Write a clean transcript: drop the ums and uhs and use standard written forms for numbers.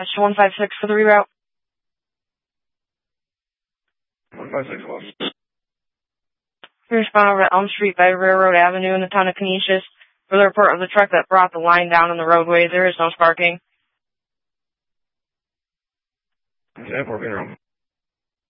That's 156 for the reroute. 156 lost. We respond over to Elm Street by Railroad Avenue in the town of Canisius for the report of the truck that brought the line down on the roadway. There is no sparking. 10-4, being wrong.